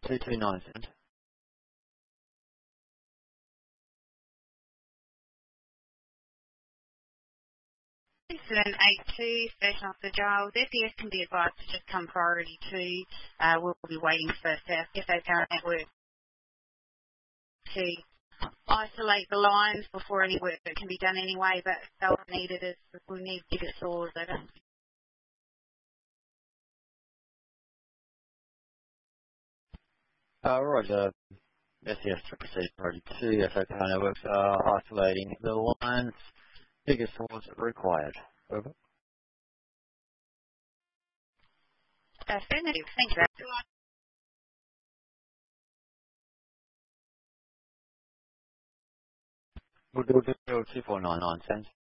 229 cent. Incident 82, Station Officer Giles. FDS can be advised to just come priority 2. We'll be waiting for South Cafe Power Network to isolate the lines before any work that can be done anyway, but they'll need it as we need bigger saws over. Roger. SES to proceed priority 2. FA Power Networks are isolating the lines. Bigger saws required. Over. Affirmative. Thank you. We'll do 2499 cents.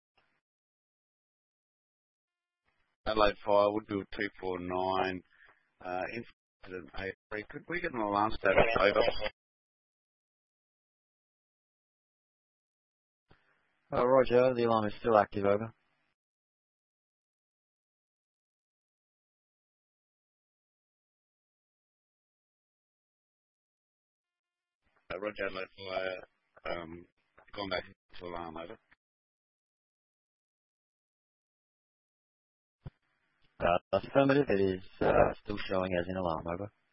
Adelaide Fire, Woodville 249, incident 83. Could we get an alarm status over? Roger, the alarm is still active, over. Roger, Adelaide Fire, gone back to alarm, over. Affirmative, it is still showing as in alarm, over.